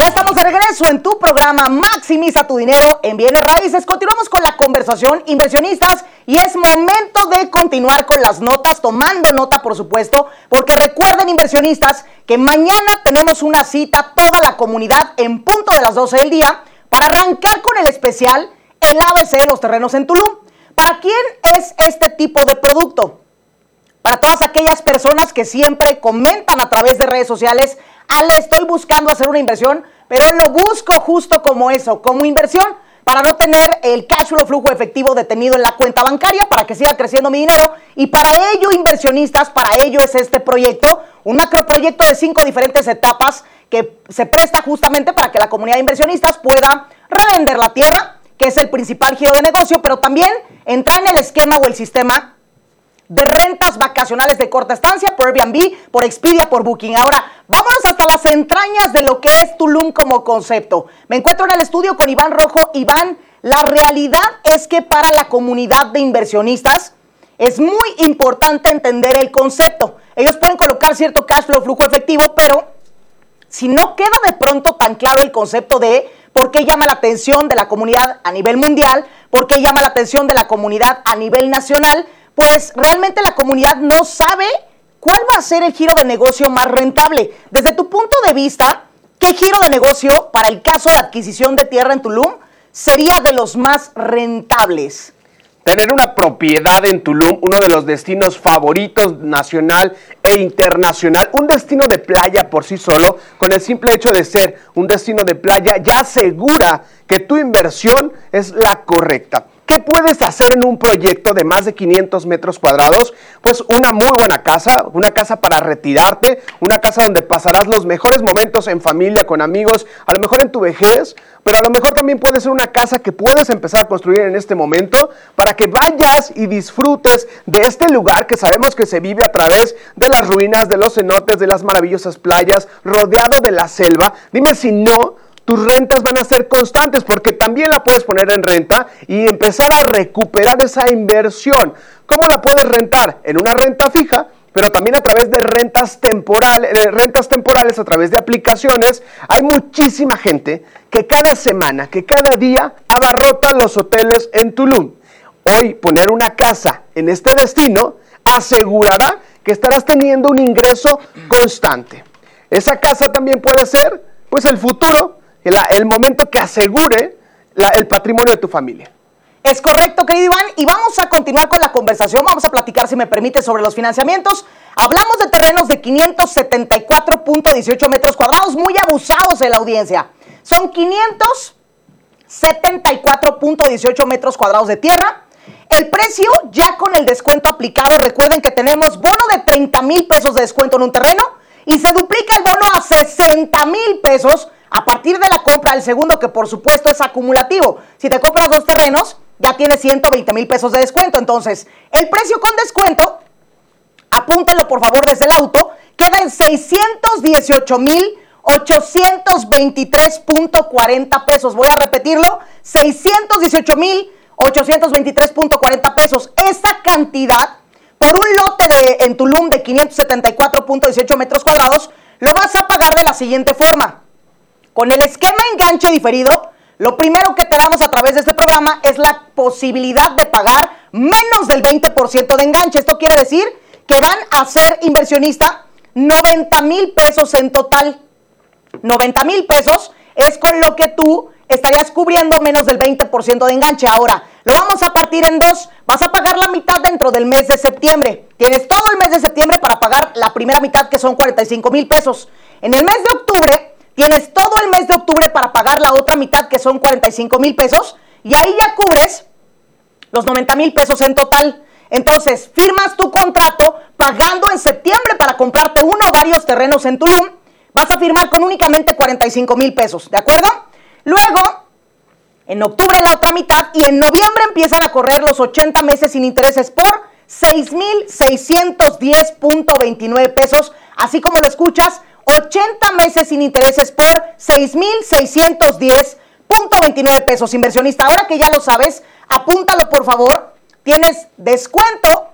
estamos de regreso en tu programa Maximiza tu dinero en bienes raíces. Continuamos con la conversación, inversionistas, y es momento de continuar con las notas, tomando nota, por supuesto, porque recuerden, inversionistas, que mañana tenemos una cita, toda la comunidad, en punto de las 12 del día, para arrancar con el especial, el ABC de los terrenos en Tulum. ¿Para quién es este tipo de producto? Para todas aquellas personas que siempre comentan a través de redes sociales: Ale, estoy buscando hacer una inversión, pero lo busco justo como eso, como inversión, para no tener el cash flow, flujo efectivo detenido en la cuenta bancaria, para que siga creciendo mi dinero. Y para ello, inversionistas, para ello es este proyecto, un macroproyecto de 5 diferentes etapas que se presta justamente para que la comunidad de inversionistas pueda revender la tierra, que es el principal giro de negocio, pero también entrar en el esquema o el sistema de rentas vacacionales de corta estancia por Airbnb, por Expedia, por Booking. Ahora, vámonos hasta las entrañas de lo que es Tulum como concepto. Me encuentro en el estudio con Iván Rojo. Iván, la realidad es que para la comunidad de inversionistas es muy importante entender el concepto. Ellos pueden colocar cierto cash flow, flujo efectivo, pero si no queda de pronto tan claro el concepto de por qué llama la atención de la comunidad a nivel mundial, por qué llama la atención de la comunidad a nivel nacional, pues realmente la comunidad no sabe cuál va a ser el giro de negocio más rentable. Desde tu punto de vista, ¿qué giro de negocio para el caso de adquisición de tierra en Tulum sería de los más rentables? Tener una propiedad en Tulum, uno de los destinos favoritos nacional e internacional, un destino de playa por sí solo, con el simple hecho de ser un destino de playa, ya asegura que tu inversión es la correcta. ¿Qué puedes hacer en un proyecto de más de 500 metros cuadrados? Pues una muy buena casa, una casa para retirarte, una casa donde pasarás los mejores momentos en familia, con amigos, a lo mejor en tu vejez, pero a lo mejor también puede ser una casa que puedes empezar a construir en este momento para que vayas y disfrutes de este lugar que sabemos que se vive a través de las ruinas, de los cenotes, de las maravillosas playas, rodeado de la selva. Dime si no, tus rentas van a ser constantes, porque también la puedes poner en renta y empezar a recuperar esa inversión. ¿Cómo la puedes rentar? En una renta fija, pero también a través de rentas temporales, a través de aplicaciones. Hay muchísima gente que cada semana, que cada día abarrota los hoteles en Tulum. Hoy poner una casa en este destino asegurará que estarás teniendo un ingreso constante. Esa casa también puede ser, pues, el futuro, el momento que asegure el patrimonio de tu familia. Es correcto, querido Iván, y vamos a continuar con la conversación. Vamos a platicar, si me permite, sobre los financiamientos. Hablamos de terrenos de 574.18 metros cuadrados, muy abusados en la audiencia. Son 574.18 metros cuadrados de tierra. El precio, ya con el descuento aplicado, recuerden que tenemos bono de 30,000 pesos de descuento en un terreno y se duplica el bono a 60,000 pesos a partir de la compra del segundo, que por supuesto es acumulativo. Si te compras 2 terrenos, ya tienes 120,000 pesos de descuento. Entonces, el precio con descuento, apúntenlo por favor desde el auto, queda en 618,823.40 pesos. Voy a repetirlo, 618,823.40 pesos. Esta cantidad, por un lote en Tulum de 574.18 metros cuadrados, lo vas a pagar de la siguiente forma. Con el esquema enganche diferido, lo primero que te damos a través de este programa es la posibilidad de pagar menos del 20% de enganche. Esto quiere decir que van a ser, inversionista, 90,000 pesos en total. 90,000 pesos es con lo que tú estarías cubriendo menos del 20% de enganche. Ahora, lo vamos a partir en dos. Vas a pagar la mitad dentro del mes de septiembre. Tienes todo el mes de septiembre para pagar la primera mitad, que son 45,000 pesos. En el mes de octubre, tienes todo el mes de octubre para pagar la otra mitad, que son 45,000 pesos, y ahí ya cubres los 90,000 pesos en total. Entonces, firmas tu contrato pagando en septiembre para comprarte uno o varios terrenos en Tulum. Vas a firmar con únicamente 45,000 pesos, ¿de acuerdo? Luego, en octubre la otra mitad, y en noviembre empiezan a correr los 80 meses sin intereses por 6,610.29 pesos, así como lo escuchas, 80 meses sin intereses por 6,610.29 pesos, inversionista. Ahora que ya lo sabes, apúntalo por favor. Tienes descuento